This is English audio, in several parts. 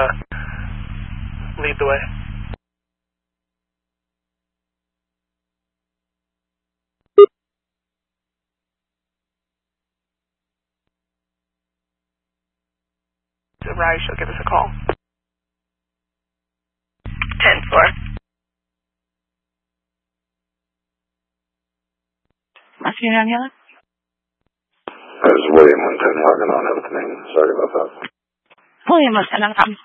lead the way. Rise, she'll give us a call. 10-4. Martin Daniela? This is William 110 logging on everything. Sorry about that. William 110, no problem.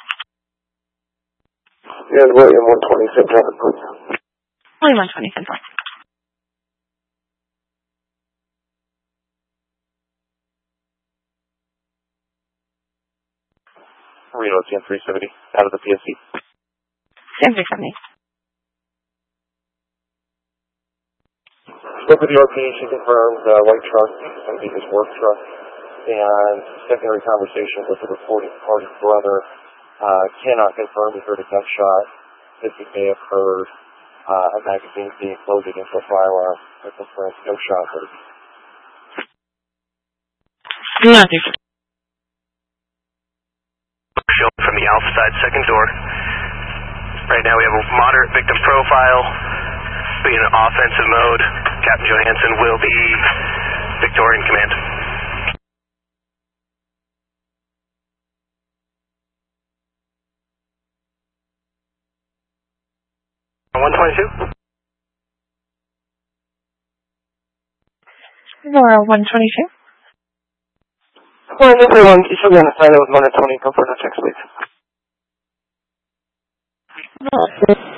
Yes, William 120, same traffic, please. William 120, 10-4. Reno, CM 370, out of the PSC. CM 370. Spoke with the RP, she confirmed white truck, I think his work truck, and secondary conversation with the reporting party brother cannot confirm he heard a gunshot. This may have heard a magazine being loaded into a firearm. I confirmed no shot heard. Not too sure. From the Alpha side, second door. Right now we have a moderate victim profile. Be in offensive mode. Captain Johansson will be Victorian command. Nora 122. Well, everyone, you should be on the side of 120, come for the checks, please.